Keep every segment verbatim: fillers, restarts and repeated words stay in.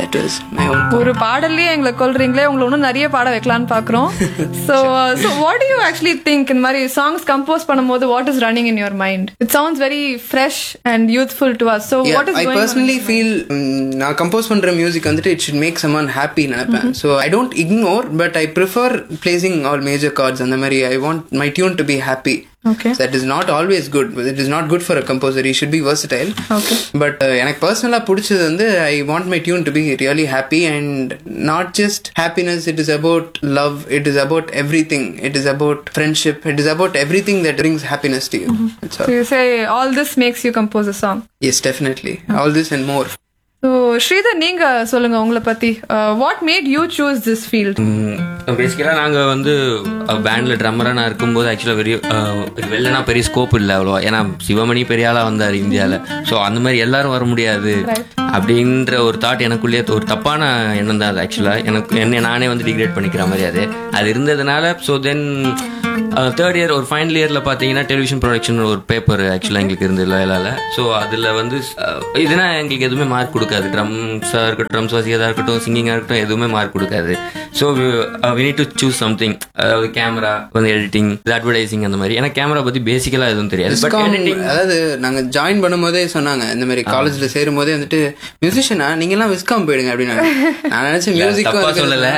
it was my own part. ஒரு பாடல்லையே எங்களை கொல்றீங்களே, உங்களை இன்னும் நிறைய பாட வைக்கலான்னு பாக்குறோம். So uh, so what do you actually think in மாதிரி songs compose பண்ணும்போது what is running in your mind? It sounds very fresh and youthful to us. So yeah, what is I going personally on? feel நான் compose பண்ற music வந்துட்டு it should make someone happy நினைப்பேன். So I don't ignore but I prefer placing all major chords அந்த மாதிரி. I want my tune to be happy. Okay. So that is not always good. It is not good for a composer. He should be versatile. Okay. But uh, எனக்கு personally பிடிச்சது வந்து I want my tune to be really happy and not just happiness. It is about love. It is about everything. It is about friendship. It is about everything that brings happiness to you. Mm-hmm. That's all. So you say all this makes you compose a song? Yes, definitely. Okay. All this and more. So Sridhar, நீங்க சொல்லுங்க உங்களை பத்தி. What made you choose this field? பேசிக்கலா நாங்க வந்து பேண்ட்ல ட்ரம்மரா நான் இருக்கும்போது ஆக்சுவலா பெரிய வெளிலனா பெரிய ஸ்கோப் இல்லை அவ்வளோவா. ஏன்னா சிவமணி பெரிய ஆளா வந்தார் இந்தியாவில். ஸோ அந்த மாதிரி எல்லாரும் வர முடியாது அப்படின்ற ஒரு தாட் எனக்குள்ளேயே ஒரு தப்பான எண்ணம் தான் அது. ஆக்சுவலா எனக்கு என்ன நானே வந்து டிகிரேட் பண்ணிக்கிற மாதிரி அது அது இருந்ததுனால. ஸோ தென் தேர்ட் இயர் ஒரு ஃபைனல் இயரில் பார்த்தீங்கன்னா டெலிவிஷன் ப்ரொடக்ஷன் ஒரு பேப்பர் ஆக்சுவலாக எங்களுக்கு இருந்தது லயோலால. ஸோ அதில் வந்து இதுனா எங்களுக்கு எதுவுமே மார்க் கொடுக்காது. ட்ரம்ஸாக இருக்கட்டும், ட்ரம்ஸ் வாசிக்கிறதா இருக்கட்டும், சிங்கிங்காக இருக்கட்டும், எதுவுமே மார்க் கொடுக்காது. So we need to choose something. அதாவது கேமரா வந்து எடிட்டிங், அட்வர்டைசிங் அந்த மாதிரி. ஏன்னா கேமரா பற்றி பேசிக்கலாக எதுவும் தெரியாது. பட் எடிட்டிங் அதாவது நாங்கள் ஜாயின் பண்ணும் போதே சொன்னாங்க இந்த மாதிரி காலேஜில் சேரும் போதே வந்துட்டு மியூசிஷியனா நீங்கள்லாம் விஸ்காம் போயிடுங்க அப்படின்னு. நான் நினச்சேன் மியூசிக் சொல்லலை.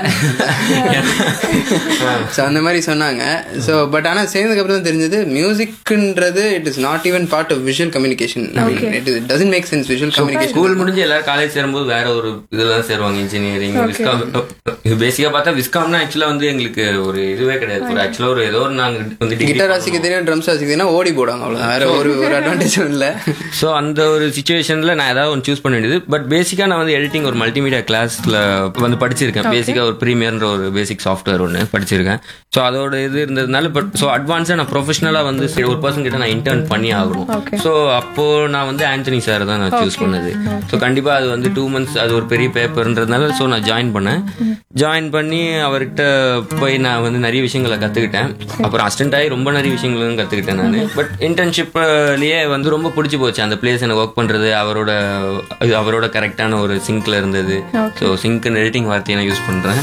ஸோ அந்த மாதிரி சொன்னாங்க. ஸோ பட் ஆனால் சேர்ந்ததுக்கு அப்புறம் தான் தெரிஞ்சது மியூசிக்ன்றது it is not even part of visual communication. It is doesn't make sense visual communication. School முடிஞ்சு எல்லாரும் காலேஜ் சேரும்போது வேற ஒரு இதெல்லாம் சேருவாங்க, இன்ஜினியரிங், விஸ்காம். பேசிக்கா பார்த்தா விஸ்காம்னா ஆக்சுவலா வந்து எங்களுக்கு ஒரு இதுவே கிடையாது. ஒரு ஆக்சுவலா ஒரு ஏதோ ஒரு நாங்க வந்து கிட்டார் வாசிக்க தெரியும், ட்ரம்ஸ் வாசிக்க தெரியும், ஓடி போடுவாங்க, அவ்வளோ. வேற ஒரு ஒரு அட்வான்டேஜும் இல்லை. ஸோ அந்த ஒரு சுச்சுவேஷன்ல நான் ஏதாவது ஒன்று சூஸ் பண்ண வேண்டியது. பட் பேசிக்கா நான் வந்து எடிட்டிங் ஒரு மல்டிமீடியா கிளாஸ்ல வந்து படிச்சிருக்கேன். பேசிக்கா ஒரு ப்ரீமியர்ன்ற ஒரு பேசிக் சாஃப்ட்வேர் ஒன்று படிச்சிருக்கேன். ஸோ அதோட இது இருந்ததுனால பட் ஸோ அட்வான்ஸாக நான் ப்ரொஃபஷனலாக வந்து ஒரு பர்சன் கிட்ட நான் இன்டர்ன் பண்ணி ஆகணும். ஸோ அப்போ நான் வந்து ஆண்டனி சார் தான் நான் சூஸ் பண்ணது. ஸோ கண்டிப்பாக அது வந்து டூ மந்த்ஸ் அது ஒரு பெரிய பேப்பர்ன்றதுனால ஸோ நான் ஜாயின் பண்ணேன். ஜாயின் பண்ணி அவர்கிட்ட போய் நான் வந்து நிறைய விஷயங்களை கற்றுக்கிட்டேன். அப்புறம் அசிஸ்டன்ட் ஆகி ரொம்ப நிறைய விஷயங்களும் கற்றுக்கிட்டேன் நான். பட் இன்டர்ன்ஷிப்லேயே வந்து ரொம்ப பிடிச்சி போச்சு அந்த பிளேஸ் எனக்கு ஒர்க் பண்ணுறது. அவரோட அவரோட கரெக்டான ஒரு சிங்க்ல இருந்தது. ஸோ சிங்க்னு எடிட்டிங் வார்த்தையை நான் யூஸ் பண்ணுறேன்.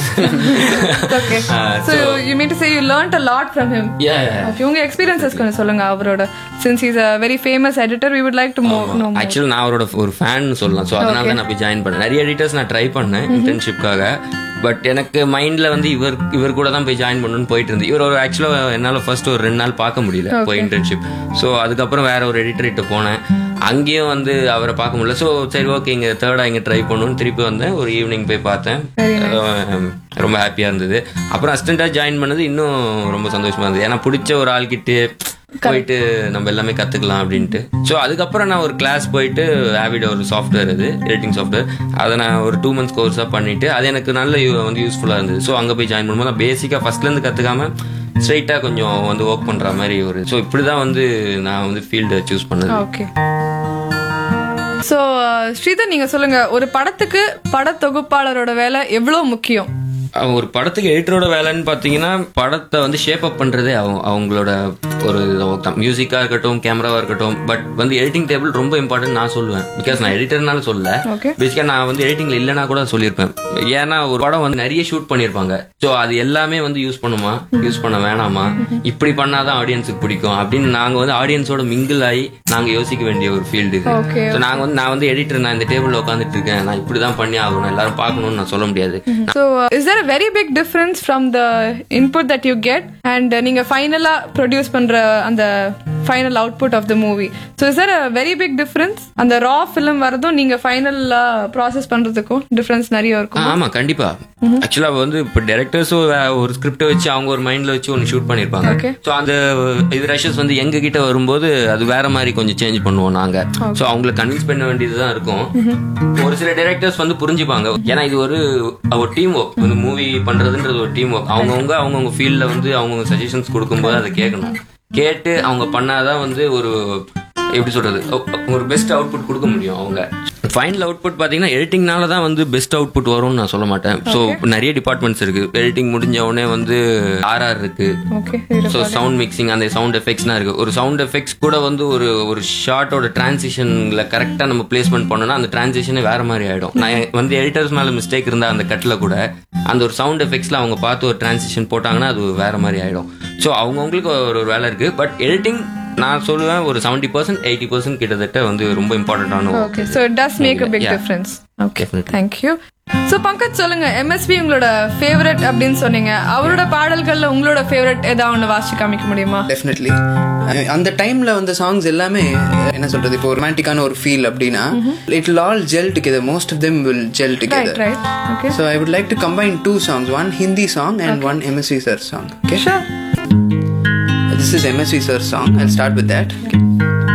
Say you learned a lot from him. Yeah, yeah. Okay, உங்க experiences கொஞ்சம் சொல்லுங்க அவரோட. Since he's a very famous editor, we would like to more, know more. Actually நான் அவரோட ஒரு ஃபேன் சொல்லலாம். ஸோ அதனால தான் நான் போய் ஜாயின் பண்ணேன். நிறைய எடிட்டர்ஸ் நான் ட்ரை பண்ணேன் இன்டர்ன்ஷிப்காக. பட் எனக்கு மைண்ட்ல வந்து இவர் இவர் கூட தான் போய் ஜாயின் பண்ணணும்னு போயிட்டு இருந்து. இவர் ஒரு ஆக்சுவலா என்னால் ஃபர்ஸ்ட் ஒரு ரெண்டு நாள் பார்க்க முடியல போய் இன்டர்ன்ஷிப். ஸோ அதுக்கப்புறம் வேற ஒரு எடிட்டர்கிட்ட போனேன். அங்கேயும் வந்து அவரை பார்க்க முடியல. ஸோ சரி ஓகே இங்கே தேர்டா இங்கே ட்ரை பண்ணணும்னு திருப்பி வந்தேன். ஒரு ஈவினிங் போய் பார்த்தேன். ரொம்ப ஹாப்பியாக இருந்தது. அப்புறம் அசிஸ்டண்டாக ஜாயின் பண்ணது இன்னும் ரொம்ப சந்தோஷமா இருந்தது. ஏன்னா பிடிச்ச ஒரு ஆள்கிட்ட போயிட்டு நம்ம எல்லாமே கற்றுக்கலாம் அப்படின்ட்டு. ஸோ அதுக்கப்புறம் நான் ஒரு கிளாஸ் போயிட்டு ஆவிட ஒரு சாஃப்ட்வேர் அது எடிட்டிங் சாஃப்ட்வேர் அதை நான் ஒரு டூ மந்த்ஸ் கோர்ஸாக பண்ணிட்டு அது எனக்கு நல்ல வந்து யூஸ்ஃபுல்லாக இருந்தது. ஸோ அங்கே போய் ஜாயின் பண்ணும்போது நான் பேசிக்காக ஃபர்ஸ்ட்லேருந்து கற்றுக்காம ஸ்ட்ரைட்டாக கொஞ்சம் வந்து ஒர்க் பண்ணுற மாதிரி ஒரு ஸோ இப்படி தான் வந்து நான் வந்து ஃபீல்டை சூஸ் பண்ணது. ஓகே. ஸோ ஸ்ரீதர், நீங்கள் சொல்லுங்க, ஒரு படத்துக்கு பட தொகுப்பாளரோட வேலை எவ்வளோ முக்கியம்? ஒரு படத்துக்கு எடிட்டரோட வேலைன்னு பார்த்தீங்கன்னா படத்தை வந்து ஷேப் அப் பண்ணுறதே அவங்க அவங்களோட ஒரு மியூசிக்காக இருக்கட்டும், கேமராவாக இருக்கட்டும். பட் வந்து எடிட்டிங் டேபிள் ரொம்ப இம்பார்ட்டன்ட் நான் சொல்லுவேன். பிகாஸ் நான் எடிட்டர்னால சொல்ல, பேசிக்காக நான் வந்து எடிட்டிங்ல இல்லைனா கூட சொல்லியிருப்பேன். ஏன்னா ஒரு படம் வந்து நிறைய ஷூட் பண்ணியிருப்பாங்க. ஸோ அது எல்லாமே வந்து யூஸ் பண்ணுமா, யூஸ் பண்ண வேணாமா, இப்படி பண்ணாதான் ஆடியன்ஸுக்கு பிடிக்கும் அப்படின்னு நாங்கள் வந்து ஆடியன்ஸோட மிங்கிள் ஆகி நாங்கள் யோசிக்க வேண்டிய ஒரு ஃபீல்டு இது. ஸோ நாங்கள் வந்து நான் வந்து எடிட்டர், நான் இந்த டேபிளில் உட்காந்துட்டு இருக்கேன், நான் இப்படி தான் பண்ணி ஆகணும், எல்லாரும் பார்க்கணும்னு நான் சொல்ல முடியாது. So is there a very big difference from the input that you get and நீங்க ஃபைனலா ப்ரொடியூஸ் பண்ற அந்த final output of the movie? So is there a very big difference? அந்த ரா ஃபிலிம் வரதும் நீங்க ஃபைனலா ப்ராசஸ் பண்றதுக்கும் டிஃபரன்ஸ் நிறைய இருக்கும். ஆமா கண்டிப்பா. ஆக்சுவலா வந்து இப்போ டைரக்டர்ஸும் ஒரு ஸ்கிரிப்டை வச்சு அவங்க ஒரு மைண்ட்ல வச்சு ஒன்று ஷூட் பண்ணிருப்பாங்க. ஸோ அந்த இது ரஷஸ் வந்து எங்க கிட்ட வரும்போது அது வேற மாதிரி கொஞ்சம் சேஞ்ச் பண்ணுவோம் நாங்க. ஸோ அவங்களை கன்வின்ஸ் பண்ண வேண்டியதுதான் இருக்கும். ஒரு சில டைரக்டர்ஸ் வந்து புரிஞ்சுப்பாங்க. ஏன்னா இது ஒரு ஒரு டீம் ஒர்க், வந்து மூவி பண்றதுன்றது ஒரு டீம் ஒர்க். அவங்கவுங்க அவங்கவுங்க ஃபீல்ட்ல வந்து அவங்கவுங்க சஜஷன்ஸ் கொடுக்கும்போது அதை கேட்கணும். கேட்டு அவங்க பண்ணாதான் வந்து ஒரு எப்படி சொல்றது ஒரு பெஸ்ட் அவுட்புட் கொடுக்க முடியும். அவங்க ஃபைனல் அவுட்புட் பாத்தீங்கன்னா எடிட்டிங்னால தான் வந்து பெஸ்ட் அவுட்புட் வரும்னு நான் சொல்ல மாட்டேன். ஸோ நிறைய டிபார்ட்மெண்ட்ஸ் இருக்கு. எடிட்டிங் முடிஞ்ச உடனே வந்து ஆர்ஆர் இருக்கு. ஸோ சவுண்ட் மிக்சிங், அந்த சவுண்ட் எஃபெக்ட்ஸ்னா இருக்கு. ஒரு சவுண்ட் எஃபெக்ட்ஸ் கூட வந்து ஒரு ஒரு ஷார்ட்டோட டிரான்சிஷன்ல கரெக்டா நம்ம பிளேஸ்மெண்ட் பண்ணோம்னா அந்த டிரான்சிஷனே வேற மாதிரி ஆயிடும். நான் வந்து எடிட்டர்ஸ் மேல மிஸ்டேக் இருந்தா அந்த கட்ல கூட அந்த ஒரு சவுண்ட் எஃபெக்ட்ஸ்ல அவங்க பார்த்து ஒரு டிரான்சிஷன் போட்டாங்கன்னா அது வேற மாதிரி ஆயிடும். ஸோ அவங்கவுங்களுக்கு ஒரு ஒரு வேலை இருக்கு. பட் எடிட்டிங் நான் சொல்லுவேன் ஒரு செவன்டி பர்சன்ட் எயிட்டி பர்சன்ட் கிட்டத்தட்ட வந்து ரொம்ப இம்பார்ட்டன்டான. Okay, so it does make a big difference. Okay, thank you. So Pankaj சொல்லுங்க, எம்எஸ்வி உங்களோட ஃபேவரட் அப்படின்னு சொன்னீங்க. அவரோட பாடல்கள்ல உங்களோட ஃபேவரட் ஏதாவது ஒன்று வாசிச்சு காமிக்க முடியுமா? டெஃபினெட்லி. அந்த டைம்ல வந்த சாங்ஸ் எல்லாமே என்ன சொல்றது, இப்போ ரொமான்டிக்கான ஒரு ஃபீல் அப்படின்னா it will all gel together. Most of them will gel together. Right, right. Okay. So I would like to combine two songs, one Hindi song and okay. one M S V sir song. Okay. Sure. This is M S V sir song. I'll start with that.